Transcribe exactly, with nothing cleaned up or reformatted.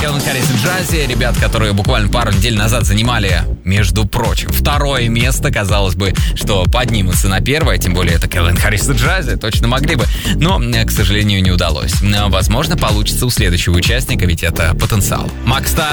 Кэлвин Харрис и Джази, ребят, которые буквально пару недель назад занимали, между прочим, второе место. Казалось бы, что поднимутся на первое, тем более это Кэлвин Харрис и Джази, точно могли бы, но, к сожалению, не удалось. Возможно, получится у следующего участника, ведь это потенциал. Макстар